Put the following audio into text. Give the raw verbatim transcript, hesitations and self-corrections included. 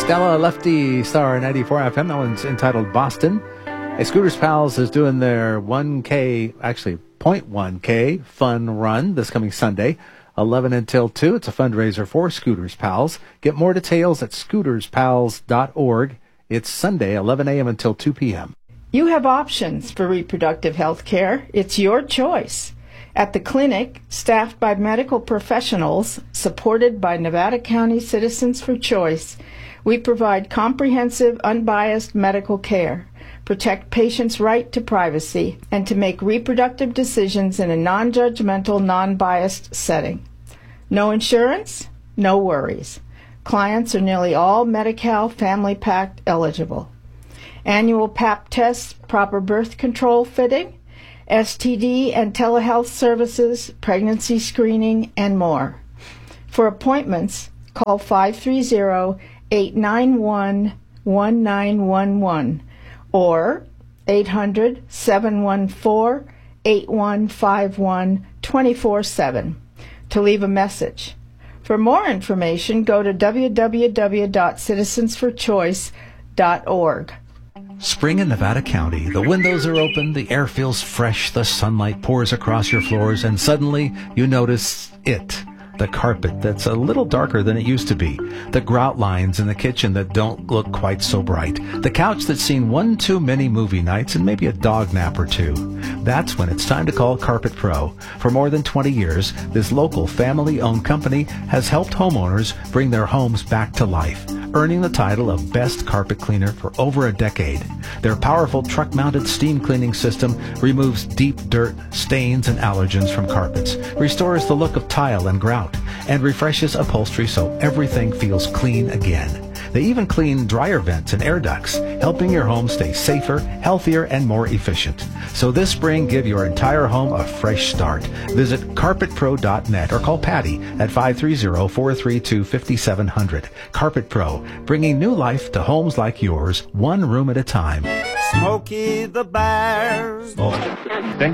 Stella Lefty, Star ninety-four F M. That one's entitled Boston. Hey, Scooters Pals is doing their one K, actually zero point one K fun run this coming Sunday, eleven until two. It's a fundraiser for Scooters Pals. Get more details at scooters pals dot org. It's Sunday, eleven a.m. until two p.m. You have options for reproductive health care. It's your choice. At the clinic, staffed by medical professionals, supported by Nevada County Citizens for Choice, we provide comprehensive, unbiased medical care, protect patients' right to privacy, and to make reproductive decisions in a non-judgmental, non-biased setting. No insurance? No worries. Clients are nearly all Medi-Cal Family Pact eligible. Annual Pap tests, proper birth control fitting, S T D and telehealth services, pregnancy screening, and more. For appointments, call five three zero, eight nine one, one nine one one or eight hundred, seven one four, eight one five one, two four seven to leave a message. For more information, go to w w w dot citizens for choice dot org. Spring in Nevada County. The windows are open, the air feels fresh, the sunlight pours across your floors, and suddenly you notice it. The carpet that's a little darker than it used to be. The grout lines in the kitchen that don't look quite so bright. The couch that's seen one too many movie nights and maybe a dog nap or two. That's when it's time to call Carpet Pro. For more than twenty years, this local family-owned company has helped homeowners bring their homes back to life, earning the title of Best Carpet Cleaner for over a decade. Their powerful truck-mounted steam cleaning system removes deep dirt, stains, and allergens from carpets, restores the look of tile and grout, and refreshes upholstery so everything feels clean again. They even clean dryer vents and air ducts, helping your home stay safer, healthier, and more efficient. So this spring, give your entire home a fresh start. Visit carpet pro dot net or call Patty at five three zero, four three two, five seven zero zero. Carpet Pro, bringing new life to homes like yours, one room at a time. Smokey the Bears. Oh.